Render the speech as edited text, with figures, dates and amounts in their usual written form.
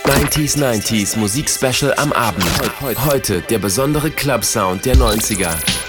90s Musikspecial am Abend. Heute der besondere Club-Sound der 90er.